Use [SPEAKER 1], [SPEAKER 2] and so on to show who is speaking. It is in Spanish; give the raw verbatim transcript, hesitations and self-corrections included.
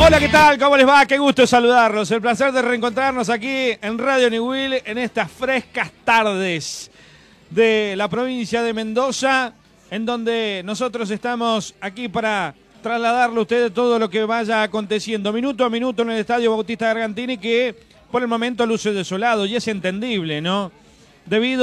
[SPEAKER 1] Hola, ¿qué tal? ¿Cómo les va? Qué gusto saludarlos. El placer de reencontrarnos aquí en Radio Newell en estas frescas tardes de la provincia de Mendoza, en donde nosotros estamos aquí para trasladarle a ustedes todo lo que vaya aconteciendo minuto a minuto en el Estadio Bautista Gargantini, que por el momento luce desolado y es entendible, ¿no? Debido